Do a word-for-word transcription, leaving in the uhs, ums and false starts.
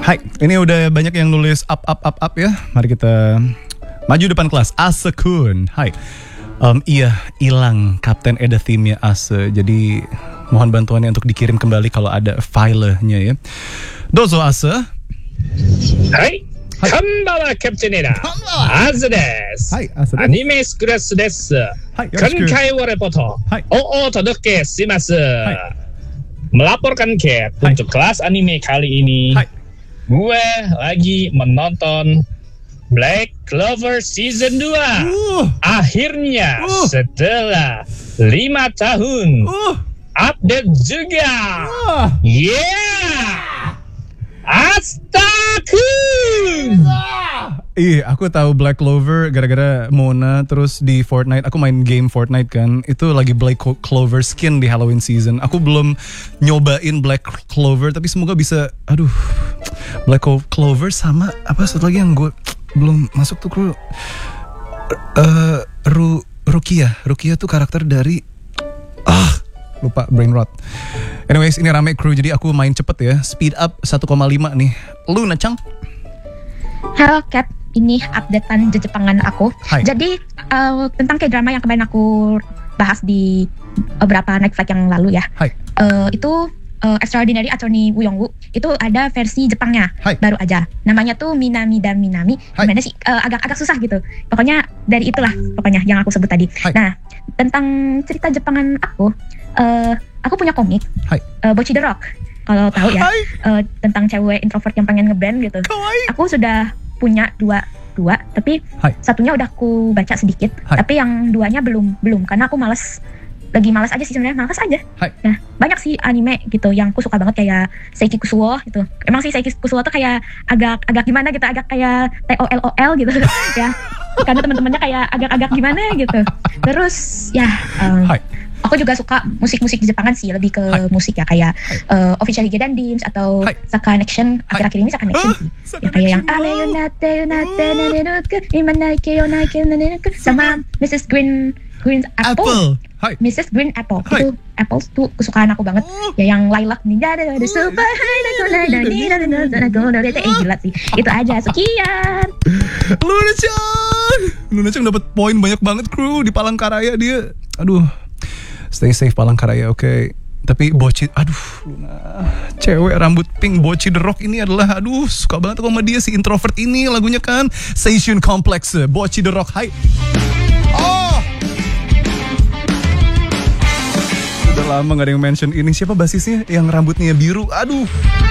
Hai, ini udah banyak yang nulis up up up up ya. Mari kita maju depan kelas. Ase-kun. Hai. Um, iya, hilang Kapten Eda theme-nya Ase. Jadi mohon bantuannya untuk dikirim kembali kalau ada filenya ya. Dozo Ase. Hai. Konbanwa Captain Eda. Ase desu. Hai, Ase desu. Anime Class desu. Hai, yoroshiku. Kenkai wo reporto. Hai. O otodoke shimasu. Hai. Melaporkan ke untuk kelas anime kali ini. Hai. Gue lagi menonton Black Clover Season dua. Uh. Akhirnya Uh. setelah lima tahun Uh. update juga. Uh. Yeah. Astaga. Iya, aku tahu Black Clover gara-gara Mona. Terus di Fortnite, aku main game Fortnite kan. Itu lagi Black Clover skin di Halloween season. Aku belum nyobain Black Clover, tapi semoga bisa. Aduh, Black Clover sama apa satu lagi yang gue belum masuk tuh kru. Uh, Ru Rukia, Rukia tuh karakter dari ah lupa brain rot. Anyways, ini rame kru, jadi aku main cepet ya. Speed up satu koma lima nih. Lu Nachang? Halo Cap, ini updatean Jepangan aku. Hai. Jadi uh, tentang K-drama yang kemarin aku bahas di beberapa night flight yang lalu ya. Hai. Uh, itu uh, Extraordinary Attorney Woo Young-woo. Itu ada versi Jepangnya. Hai. Baru aja. Namanya tuh Minami dan Minami. Hai. Gimana sih? Uh, agak-agak susah gitu. Pokoknya dari itulah pokoknya yang aku sebut tadi. Hai. Nah, tentang cerita Jepangan aku, uh, aku punya komik. Hai. Uh, Bocchi the Rock. Kalau tahu ya, Hai. uh, tentang cewek introvert yang pengen ngeband gitu. Kawaii. Aku sudah punya dua dua, tapi Hai. satunya udah aku baca sedikit, Hai. tapi yang duanya belum belum karena aku malas, lagi malas aja sih sebenarnya, malas aja. Hai. Nah, banyak sih anime gitu yang aku suka banget kayak Seiki Kusuo gitu. Emang sih Seiki Kusuo tuh kayak agak agak gimana gitu, agak kayak T O L O L gitu ya. Karena teman-temannya kayak agak-agak gimana gitu. Terus ya. Um, Hai. Aku juga suka musik-musik di Jepangan sih, lebih ke Hai. musik ya kayak uh, Official Higedan Dreams atau Hai. Saka Action. Akhir-akhir ini Saka Action Ah, sih. Saka Ya kayak yang Action. Ale Yonate Yonate Nanenuke Imanake Yonake Nanenuke sama missus Green Green Apple. Apple. Hai. missus Green Apple. Hai. Itu Apple tuh kesukaan aku banget. Oh. Ya yang Lilac Ninja ada ada super high dan golden eh gila sih. Itu aja. Sekian. Luna Chang. Luna Chang dapat poin banyak banget kru di Palangkaraya dia. Aduh. Stay safe Palangkaraya, oke. Okay. Tapi Bocchi, aduh, Luna, cewek rambut pink Bocchi the Rock ini adalah, aduh, suka banget aku sama dia, si introvert ini lagunya kan, Seishun Complex, Bocchi the Rock, hai. Oh, udah lama gak ada yang mention ini, siapa basisnya yang rambutnya biru, aduh.